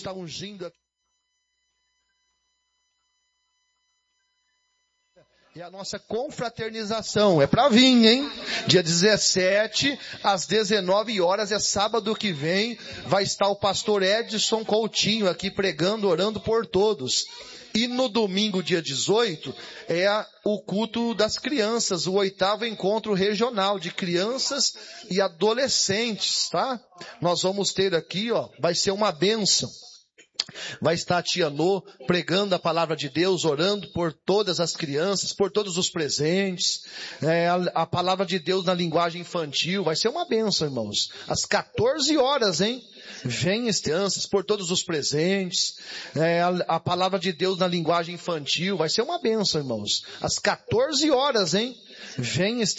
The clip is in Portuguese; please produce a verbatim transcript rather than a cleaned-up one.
está ungindo aqui. É a nossa confraternização, é para vir, hein? Dia dezessete, às dezenove horas, é sábado que vem, vai estar o pastor Edson Coutinho aqui pregando, orando por todos. E no domingo, dia dezoito, é o culto das crianças, o oitavo encontro regional de crianças e adolescentes, tá? Nós vamos ter aqui, ó, vai ser uma bênção. Vai estar a tia Nô pregando a palavra de Deus, orando por todas as crianças, por todos os presentes. É, a, a palavra de Deus na linguagem infantil. Vai ser uma bênção, irmãos. Às quatorze horas, hein? Vem as crianças, por todos os presentes. É, a, a palavra de Deus na linguagem infantil. Vai ser uma bênção, irmãos. Às quatorze horas, hein? Vem